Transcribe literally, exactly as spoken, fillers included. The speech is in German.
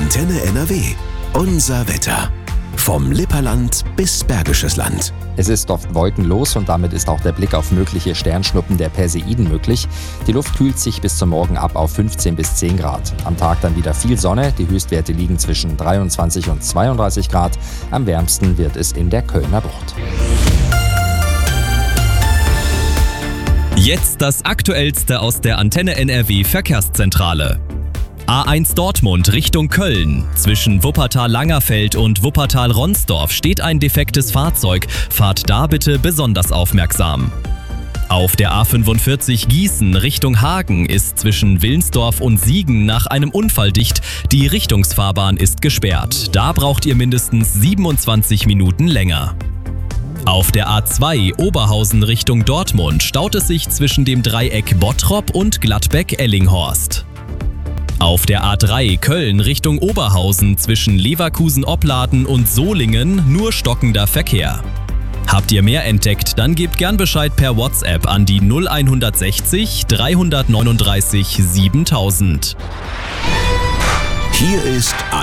Antenne N R W. Unser Wetter. Vom Lipperland bis Bergisches Land. Es ist oft wolkenlos und damit ist auch der Blick auf mögliche Sternschnuppen der Perseiden möglich. Die Luft kühlt sich bis zum Morgen ab auf fünfzehn bis zehn Grad. Am Tag dann wieder viel Sonne. Die Höchstwerte liegen zwischen dreiundzwanzig und zweiunddreißig Grad. Am wärmsten wird es in der Kölner Bucht. Jetzt das Aktuellste aus der Antenne N R W Verkehrszentrale. A eins Dortmund Richtung Köln. Zwischen Wuppertal-Langerfeld und Wuppertal-Ronsdorf steht ein defektes Fahrzeug. Fahrt da bitte besonders aufmerksam. Auf der A fünfundvierzig Gießen Richtung Hagen ist zwischen Wilnsdorf und Siegen nach einem Unfall dicht. Die Richtungsfahrbahn ist gesperrt. Da braucht ihr mindestens siebenundzwanzig Minuten länger. Auf der A zwei Oberhausen Richtung Dortmund staut es sich zwischen dem Dreieck Bottrop und Gladbeck-Ellinghorst. Auf der A drei Köln Richtung Oberhausen zwischen Leverkusen-Opladen und Solingen nur stockender Verkehr. Habt ihr mehr entdeckt, dann gebt gern Bescheid per WhatsApp an die null sechzig, dreihundertneununddreißig, siebentausend. Hier ist